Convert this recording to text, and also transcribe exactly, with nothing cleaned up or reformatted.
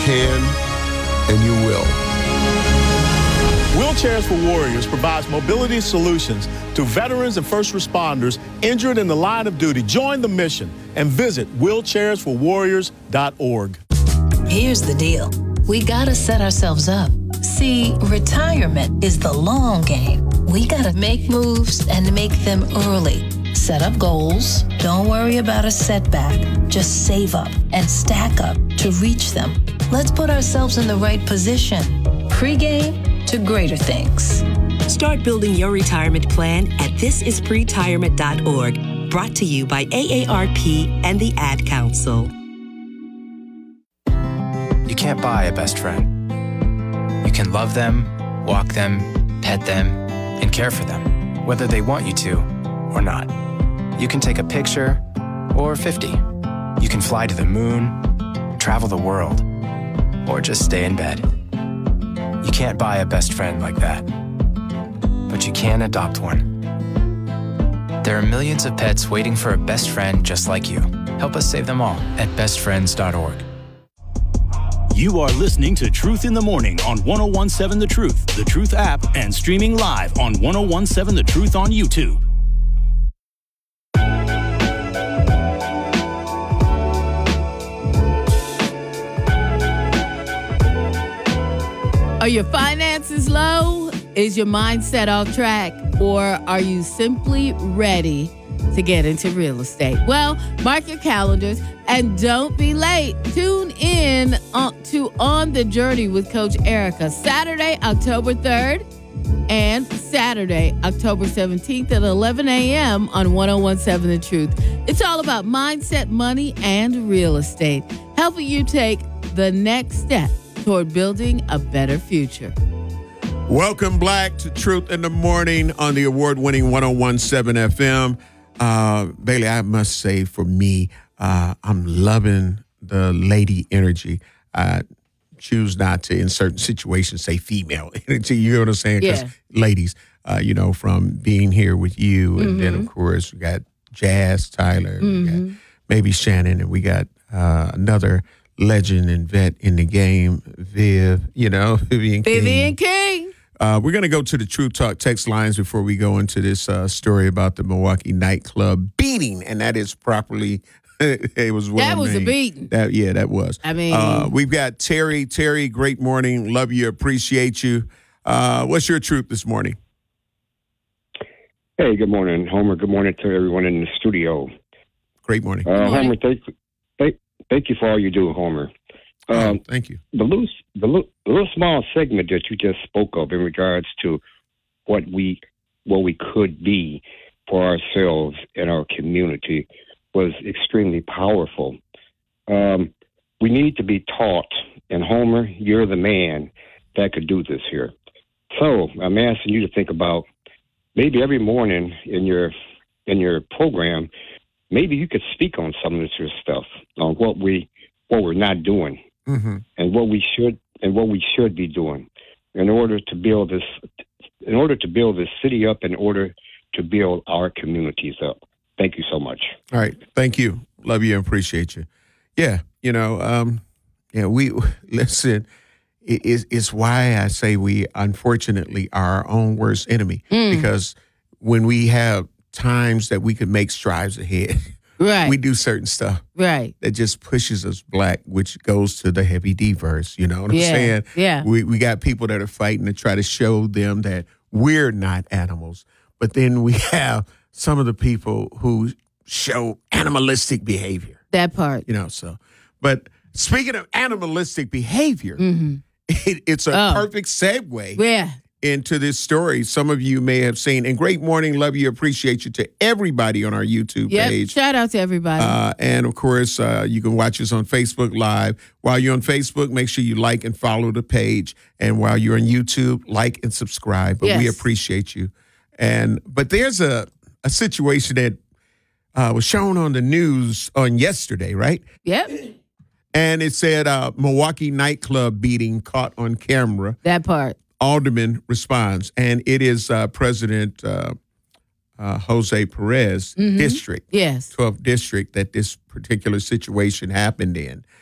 Can and you will. Wheelchairs for Warriors provides mobility solutions to veterans and first responders injured in the line of duty. Join the mission and visit wheelchairs for warriors dot org. Here's the deal. We gotta set ourselves up. See, retirement is the long game. We gotta make moves and make them early. Set up goals. Don't worry about a setback. Just save up and stack up to reach them. Let's put ourselves in the right position. Pre-game to greater things. Start building your retirement plan at this is pretirement dot org. Brought to you by A A R P and the Ad Council. You can't buy a best friend. You can love them, walk them, pet them, and care for them, whether they want you to or not. You can take a picture or fifty. You can fly to the moon, travel the world, or just stay in bed. You can't buy a best friend like that, but you can adopt one. There are millions of pets waiting for a best friend just like you. Help us save them all at best friends dot org. You are listening to Truth in the Morning on one oh one point seven The Truth, The Truth app, and streaming live on one oh one point seven The Truth on YouTube. Are your finances low? Is your mindset off track? Or are you simply ready to get into real estate? Well, mark your calendars and don't be late. Tune in on, to On the Journey with Coach Erica, Saturday, October third and Saturday, October seventeenth at eleven a.m. on one oh one point seven The Truth. It's all about mindset, money, and real estate, helping you take the next step toward building a better future. Welcome, Black, to Truth in the Morning on the award-winning one oh one point seven F M. Uh, Bailey, I must say, for me, uh, I'm loving the lady energy. I choose not to, in certain situations, say female energy. You know what I'm saying? Because Yeah. ladies, uh, you know, from being here with you, and Mm-hmm. then, of course, we got Jazz, Tyler, we Mm-hmm. got maybe Shannon, and we got uh, another legend and vet in the game, Viv, you know, Vivian King. Vivian King. Uh, we're going to go to the True Talk text lines before we go into this uh, story about the Milwaukee nightclub beating, and that is properly, it was well That was a named. beating. That, yeah, that was. I mean- Uh, we've got Terry. Terry, great morning. Love you, appreciate you. Uh, what's your truth this morning? Hey, good morning, Homer. Good morning to everyone in the studio. Great morning. Uh, morning. Homer, thank, thank, thank you for all you do, Homer. Oh, Um, thank you. the little, the little, the little small segment that you just spoke of in regards to what we, what we could be for ourselves and our community was extremely powerful. Um, we need to be taught, and Homer, you're the man that could do this here. So I'm asking you to think about maybe every morning in your in your program, maybe you could speak on some of this your stuff, on what we what we're not doing, Mm-hmm. and what we should and what we should be doing in order to build this in order to build this city up, in order to build our communities up. Thank you so much. All right. Thank you. Love you and appreciate you. Yeah. You know, um, yeah, we listen, it, it's, it's why I say we unfortunately are our own worst enemy, because when we have times that we could make strides ahead, Right. we do certain stuff Right. that just pushes us black, which goes to the heavy D verse. You know what I'm Yeah, saying? yeah. We, we got people that are fighting to try to show them that we're not animals. But then we have some of the people who show animalistic behavior, That part. you know, so. But speaking of animalistic behavior, it, it's a Oh. perfect segue Yeah. into this story. Some of you may have seen. And great morning, love you, appreciate you to everybody on our YouTube Yep. page. Shout out to everybody. Uh, and of course, uh, you can watch us on Facebook Live. While you're on Facebook, make sure you like and follow the page. And while you're on YouTube, like and subscribe. But we Yes. appreciate you. And but there's a, a situation that uh, was shown on the news on yesterday, right? yep. And it said uh, Milwaukee nightclub beating caught on camera. That part. Alderman responds, and it is uh, President uh, uh, Jose Perez district, Yes. twelfth district, that this particular situation happened in.